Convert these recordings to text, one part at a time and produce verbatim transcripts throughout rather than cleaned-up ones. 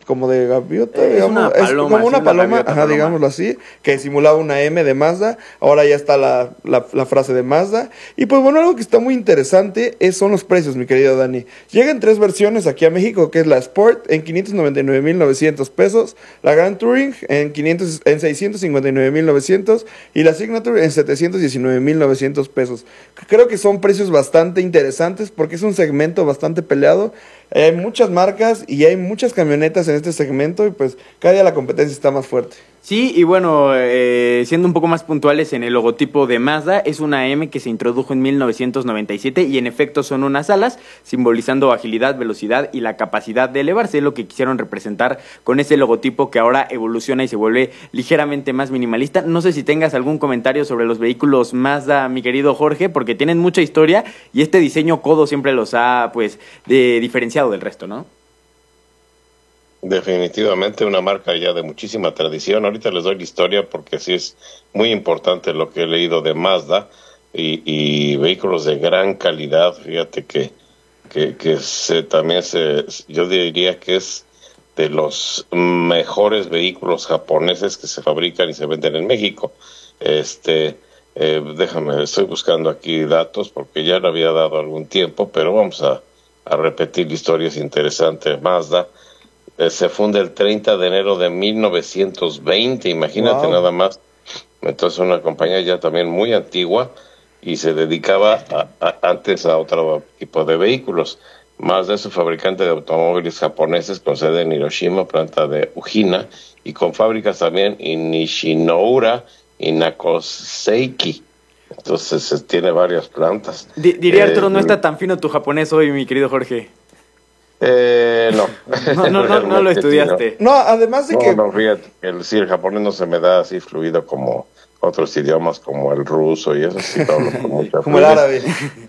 como de gaviota, es digamos, una paloma, es como una sí, paloma, gaviota, ajá, paloma. digámoslo así, que simulaba una M de Mazda. Ahora ya está la, la, la frase de Mazda. Y pues bueno, algo que está muy interesante es, son los precios, mi querido Dani. Llegan tres versiones aquí a México, que es la Sport en quinientos noventa y nueve mil novecientos pesos, la Grand Touring en, quinientos, en seiscientos cincuenta y nueve mil novecientos y la Signature en setecientos diecinueve mil novecientos pesos. Creo que son precios bastante interesantes porque es un segmento bastante peleado. Hay muchas marcas y hay muchas camionetas en este segmento y pues cada día la competencia está más fuerte. Sí, y bueno, eh, siendo un poco más puntuales en el logotipo de Mazda, es una M que se introdujo en mil novecientos noventa y siete y en efecto son unas alas simbolizando agilidad, velocidad y la capacidad de elevarse, lo que quisieron representar con ese logotipo que ahora evoluciona y se vuelve ligeramente más minimalista. No sé si tengas algún comentario sobre los vehículos Mazda, mi querido Jorge, porque tienen mucha historia y este diseño codo siempre los ha pues de, diferenciado del resto, ¿no? Definitivamente una marca ya de muchísima tradición. Ahorita les doy la historia porque sí es muy importante lo que he leído de Mazda y, y vehículos de gran calidad. Fíjate que, que, que se, también se, yo diría que es de los mejores vehículos japoneses que se fabrican y se venden en México. Este, eh, déjame, estoy buscando aquí datos porque ya le había dado algún tiempo, pero vamos a, a repetir la historia, es interesante. Mazda se funda el treinta de enero de mil novecientos veinte, imagínate. Wow. Nada más. Entonces una compañía ya también muy antigua y se dedicaba a, a, antes a otro tipo de vehículos. Mazda es un fabricante de automóviles japoneses con sede en Hiroshima, planta de Ujina, y con fábricas también en Nishinoura y Nakoseiki. Entonces tiene varias plantas. D- diría eh, Arturo, no está tan fino tu japonés hoy, mi querido Jorge. Eh, no. No, no, no, no lo estudiaste. Sí, no. no, además de no, que... No, fíjate, el, sí, el japonés no se me da así fluido como otros idiomas, como el ruso y eso sí, hablo con mucha como el árabe.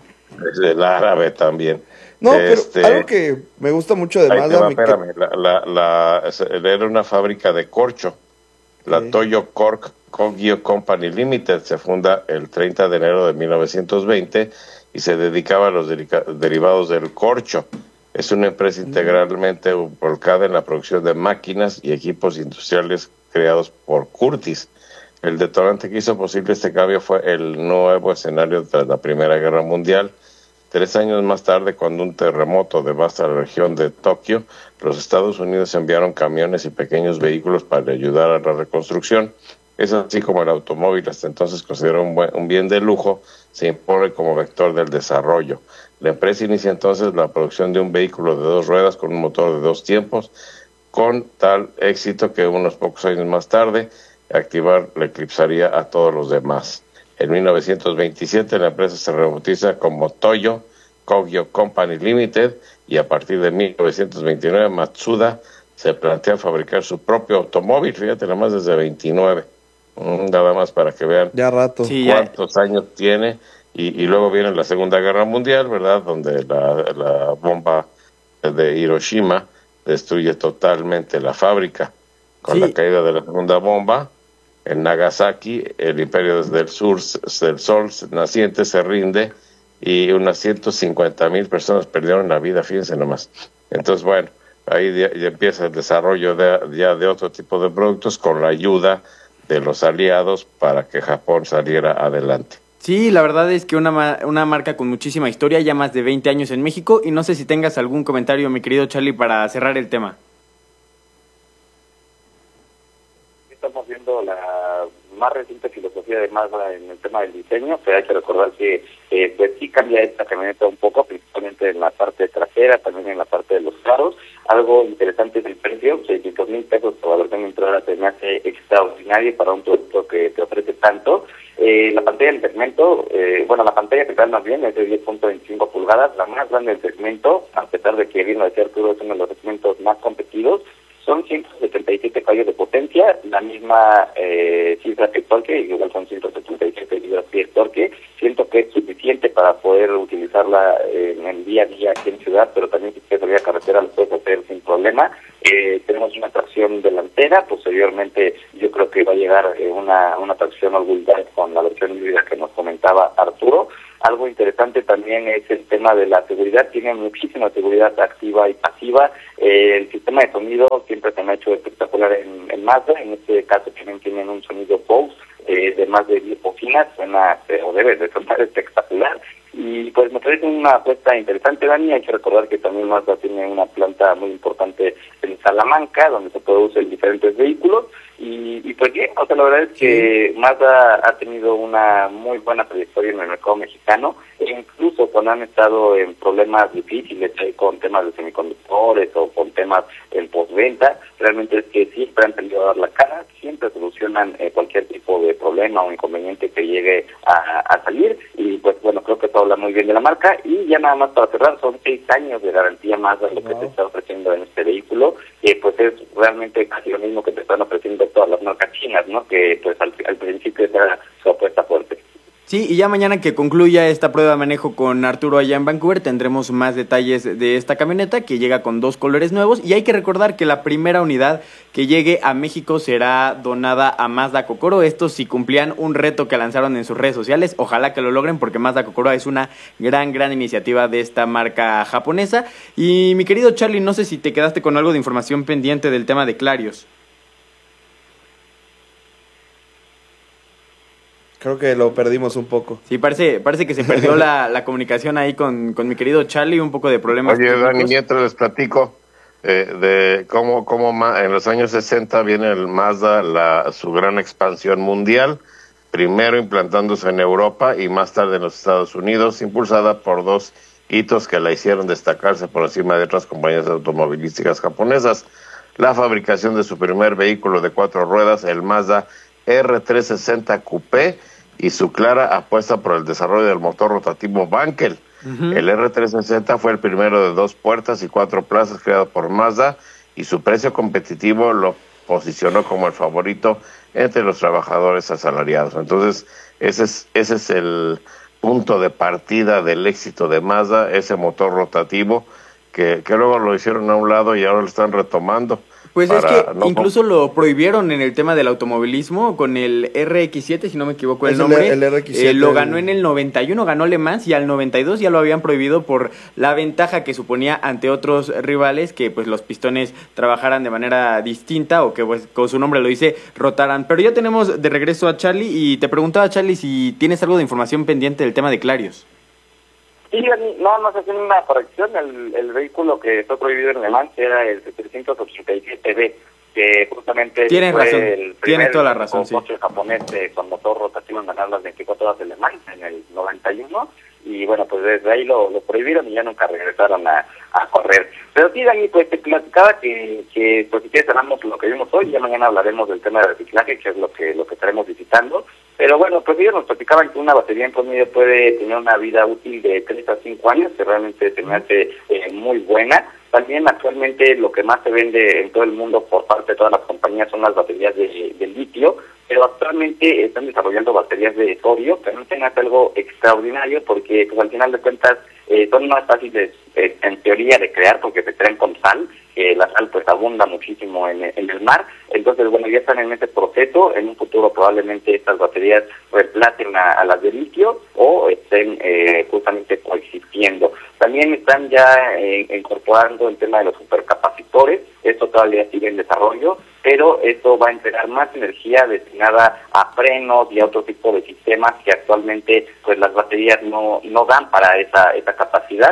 El árabe también. No, este, pero algo que me gusta mucho de Mazda... Va, espérame, que... la, la, la, era una fábrica de corcho. La sí. Toyo Cork Kogyo Company Limited se funda el treinta de enero de mil novecientos veinte y se dedicaba a los derica- derivados del corcho. Es una empresa integralmente volcada en la producción de máquinas y equipos industriales creados por Curtiss. El detonante que hizo posible este cambio fue el nuevo escenario tras la Primera Guerra Mundial. Tres años más tarde, cuando un terremoto devasta la región de Tokio, los Estados Unidos enviaron camiones y pequeños vehículos para ayudar a la reconstrucción. Es así como el automóvil, hasta entonces considerado un, buen, un bien de lujo, se impone como vector del desarrollo. La empresa inicia entonces la producción de un vehículo de dos ruedas con un motor de dos tiempos, con tal éxito que unos pocos años más tarde, activar le eclipsaría a todos los demás. En mil novecientos veintisiete la empresa se rebautiza como Toyo Kogyo Company Limited y a partir de mil novecientos veintinueve Matsuda se plantea fabricar su propio automóvil, fíjate, nada más desde veintinueve. Nada más para que vean ya rato. Sí, cuántos ya. años tiene. Y, y luego viene la Segunda Guerra Mundial, ¿verdad? Donde la, la bomba de Hiroshima destruye totalmente la fábrica. Con sí. la caída de la segunda bomba, en Nagasaki, el imperio del sur, del sol naciente se rinde y unas ciento cincuenta mil personas perdieron la vida, fíjense nomás. Entonces, bueno, ahí ya, ya empieza el desarrollo de, ya de otro tipo de productos con la ayuda de los aliados para que Japón saliera adelante. Sí, la verdad es que una, una marca con muchísima historia, ya más de veinte años en México, y no sé si tengas algún comentario, mi querido Charlie, para cerrar el tema. Estamos viendo la más reciente filosofía de Mazda en el tema del diseño, pero hay que recordar que eh, pues sí cambia esta camioneta un poco, principalmente en la parte trasera, también en la parte de los faros. Algo interesante es el precio, seiscientos mil pesos por la versión de entrada se me hace extraordinario para un producto que te ofrece tanto. Eh, la pantalla del segmento, eh, bueno, la pantalla que tal más bien es de diez punto veinticinco pulgadas, la más grande del segmento, a pesar de que, bien lo decía Arturo, es uno de los segmentos más competidos. Son ciento setenta y siete caballos de potencia, la misma eh, cifra que el torque, igual son ciento setenta y siete libras-pie de torque. Siento que es suficiente para poder utilizarla eh, en el día a día aquí en ciudad, pero también si quieres salir a carretera lo puedes hacer sin problema. Eh, tenemos una tracción delantera, posteriormente yo creo que va a llegar eh, una, una tracción all-wheel drive con la versión híbrida que nos comentaba Arturo. Algo interesante también es el tema de la seguridad, tiene muchísima seguridad activa y pasiva. Eh, el sistema de sonido siempre se me ha hecho espectacular en, en Mazda, en este caso también tienen un sonido Bose eh, de más de diez bocinas, suena, eh, o debe de sonar espectacular. Y pues me parece una apuesta interesante, Dani. Hay que recordar que también Mazda tiene una planta muy importante en Salamanca, donde se producen diferentes vehículos. Y, y pues bien, o sea, la verdad es que Mazda ha tenido una muy buena trayectoria en el mercado mexicano, e incluso cuando han estado en problemas difíciles eh, con temas de semiconductores o con temas en postventa, realmente es que siempre han tenido a dar la cara, siempre solucionan eh, cualquier tipo de problema o inconveniente que llegue a, a salir. Y pues bueno, creo que esto habla muy bien de la marca. Y ya nada más para cerrar, son seis años de garantía Mazda lo que te está ofreciendo en este vehículo, que pues es realmente casi lo mismo que te están ofreciendo todas las marcas chinas, ¿no? Que pues al, al principio era su apuesta fuerte. Sí, y ya mañana que concluya esta prueba de manejo con Arturo allá en Vancouver, tendremos más detalles de esta camioneta que llega con dos colores nuevos. Y hay que recordar que la primera unidad que llegue a México será donada a Mazda Kokoro. Estos si cumplían un reto que lanzaron en sus redes sociales, ojalá que lo logren, porque Mazda Kokoro es una gran, gran iniciativa de esta marca japonesa. Y mi querido Charlie, no sé si te quedaste con algo de información pendiente del tema de Clarios. Creo que lo perdimos un poco. Sí, parece parece que se perdió la, la comunicación ahí con, con mi querido Charlie, un poco de problemas. Oye, técnicos. Dani, mientras les platico eh, de cómo, cómo ma- en los años sesenta viene el Mazda, la, su gran expansión mundial, primero implantándose en Europa y más tarde en los Estados Unidos, impulsada por dos hitos que la hicieron destacarse por encima de otras compañías automovilísticas japonesas. La fabricación de su primer vehículo de cuatro ruedas, el Mazda R trescientos sesenta Coupé, y su clara apuesta por el desarrollo del motor rotativo Wankel. Uh-huh. El R trescientos sesenta fue el primero de dos puertas y cuatro plazas creado por Mazda, y su precio competitivo lo posicionó como el favorito entre los trabajadores asalariados. Entonces, ese es, ese es el punto de partida del éxito de Mazda, ese motor rotativo, que, que luego lo hicieron a un lado y ahora lo están retomando. Pues es que no incluso lo prohibieron en el tema del automovilismo con el R X siete, si no me equivoco el es nombre. El, el R X siete, eh, lo ganó en el noventa y uno, ganó Le Mans, y al noventa y dos ya lo habían prohibido por la ventaja que suponía ante otros rivales, que pues los pistones trabajaran de manera distinta o que pues con su nombre lo dice, rotaran. Pero ya tenemos de regreso a Charlie y te preguntaba, Charlie, si tienes algo de información pendiente del tema de Clarios. Sí, no, no se hace una corrección. El, el vehículo que fue prohibido en Le Mans era el setecientos ochenta y siete B, que justamente Tienes fue razón. el Tienes primer toda la razón, coche sí. japonés eh, con motor rotativo en ganar las veinticuatro horas de Le Mans en el noventa y uno. Y bueno, pues desde ahí lo, lo prohibieron y ya nunca regresaron a, a correr. Pero sí, Dani, pues te platicaba que, que pues si quieres hablamos lo que vimos hoy, ya mañana hablaremos del tema de reciclaje, que es lo que lo que estaremos visitando. Pero bueno, pues ellos nos platicaban que una batería en promedio puede tener una vida útil de tres a cinco años, que realmente se me hace eh, muy buena. También actualmente lo que más se vende en todo el mundo por parte de todas las compañías son las baterías de, de litio, pero actualmente están desarrollando baterías de sodio, que no tengan algo extraordinario porque pues al final de cuentas eh, son más fáciles eh, en teoría de crear porque se crean con sal, que la sal pues abunda muchísimo en, en el mar. Entonces bueno, ya están en ese proceso, en un futuro probablemente estas baterías reemplacen a, a las de litio o estén eh, justamente coexistiendo. También están ya eh, incorporando el tema de los supercapacitores, esto todavía sigue en desarrollo, pero esto va a entregar más energía destinada a frenos y a otro tipo de sistemas que actualmente pues las baterías no no dan para esa esa capacidad.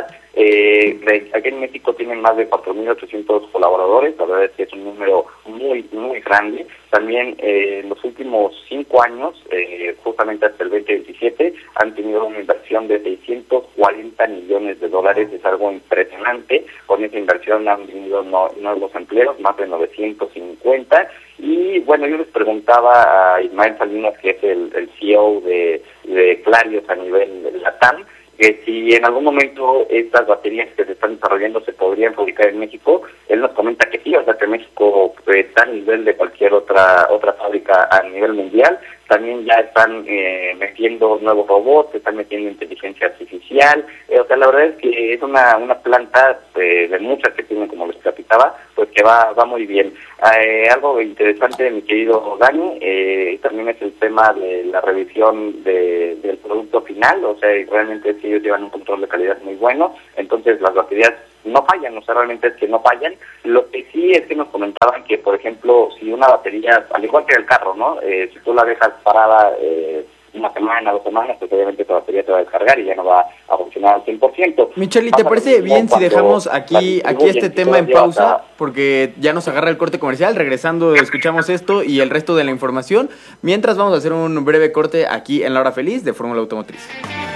Eh, aquí en México tienen más de cuatro mil ochocientos colaboradores, la verdad es que es un número muy, muy grande. También eh, en los últimos cinco años, eh, justamente hasta el veinte veintisiete, han tenido una inversión de seiscientos cuarenta millones de dólares, es algo impresionante. Con esa inversión han venido no, nuevos empleos, más de novecientos cincuenta. Y bueno, yo les preguntaba a Ismael Salinas, que es el, el C E O de, de Clarios a nivel LATAM, que si en algún momento estas baterías que se están desarrollando se podrían fabricar en México. Él nos comenta que sí, o sea que México está a nivel de cualquier otra otra fábrica a nivel mundial. También ya están eh, metiendo nuevos robots, están metiendo inteligencia artificial. Eh, o sea, la verdad es que es una una planta eh, de muchas que tienen, como les platicaba, pues que que va va muy bien. Eh, algo interesante, mi querido Dani, eh, también es el tema de la revisión de, del producto final, o sea, realmente sí ellos llevan un control de calidad muy bueno, entonces las baterías no fallan, o sea, realmente es que no fallan. Lo que sí es que nos comentaban que, por ejemplo, si una batería, al igual que el carro, ¿no? Eh, si tú la dejas parada eh, una semana, dos semanas, pues obviamente tu batería te va a descargar y ya no va a funcionar al cien por ciento. Micheli, ¿te parece bien si dejamos aquí aquí este tema en pausa? Porque ya nos agarra el corte comercial. Regresando, escuchamos esto y el resto de la información. Mientras vamos a hacer un breve corte aquí en La Hora Feliz de Fórmula Automotriz.